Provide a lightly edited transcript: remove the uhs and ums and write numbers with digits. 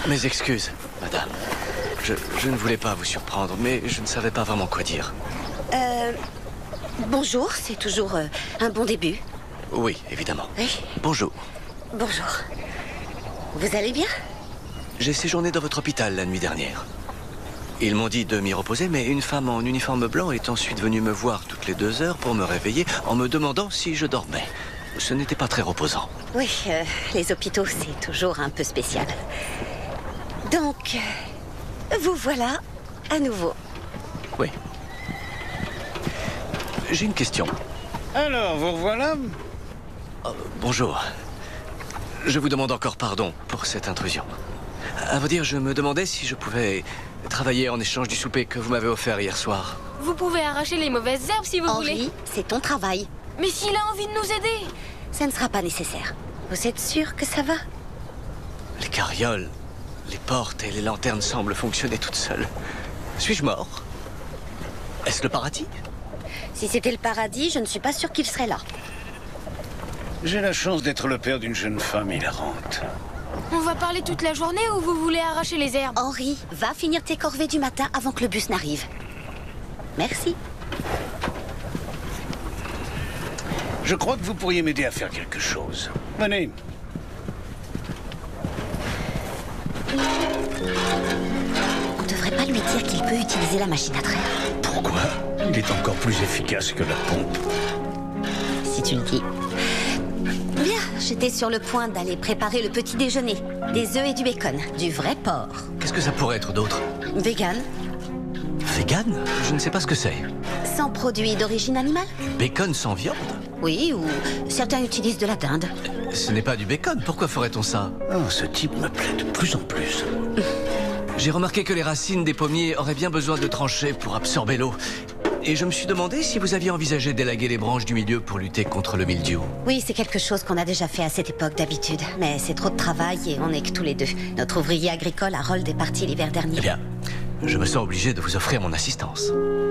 Mes excuses, madame. Je ne voulais pas vous surprendre, mais je ne savais pas vraiment quoi dire. Bonjour, c'est toujours un bon début. Oui, évidemment. Oui. Bonjour. Bonjour. Vous allez bien? J'ai séjourné dans votre hôpital la nuit dernière. Ils m'ont dit de m'y reposer, mais une femme en uniforme blanc est ensuite venue me voir toutes les 2 heures pour me réveiller en me demandant si je dormais. Ce n'était pas très reposant. Oui, les hôpitaux, c'est toujours un peu spécial. Donc, vous voilà à nouveau. Oui. J'ai une question. Alors, vous revoilà? Bonjour. Je vous demande encore pardon pour cette intrusion. À vous dire, je me demandais si je pouvais travailler en échange du souper que vous m'avez offert hier soir. Vous pouvez arracher les mauvaises herbes si vous voulez. Henri, c'est ton travail. Mais s'il a envie de nous aider. Ça ne sera pas nécessaire. Vous êtes sûr que ça va? Les carrioles, les portes et les lanternes semblent fonctionner toutes seules. Suis-je mort? Est-ce le paradis? Si c'était le paradis, je ne suis pas sûre qu'il serait là. J'ai la chance d'être le père d'une jeune femme hilarante. On va parler toute la journée ou vous voulez arracher les herbes? Henri, va finir tes corvées du matin avant que le bus n'arrive. Merci. Je crois que vous pourriez m'aider à faire quelque chose. Venez. On ne devrait pas lui dire qu'il peut utiliser la machine à traire. Pourquoi? Il est encore plus efficace que la pompe. Si tu le dis. Bien, j'étais sur le point d'aller préparer le petit déjeuner. Des œufs et du bacon, du vrai porc. Qu'est-ce que ça pourrait être d'autre? Vegan, Vegan? Je ne sais pas ce que c'est. sans produits d'origine animale. Bacon sans viande? Oui, ou certains utilisent de la dinde. Ce n'est pas du bacon, pourquoi ferait-on ça? Oh, ce type me plaît de plus en plus. J'ai remarqué que les racines des pommiers auraient bien besoin de trancher pour absorber l'eau. Et je me suis demandé si vous aviez envisagé d'élaguer les branches du milieu pour lutter contre le mildiou. Oui, c'est quelque chose qu'on a déjà fait à cette époque d'habitude. Mais c'est trop de travail et on n'est que tous les deux. Notre ouvrier agricole Harold est parti l'hiver dernier. Eh bien, je me sens obligé de vous offrir mon assistance.